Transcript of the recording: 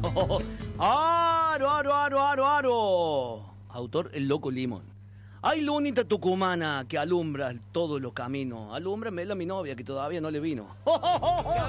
¡Aro, aro, aro, aro, aro! Autor El Loco Limón. Ay, lunita tucumana que alumbra todos los caminos. Alúmbrame a mi novia que todavía no le vino.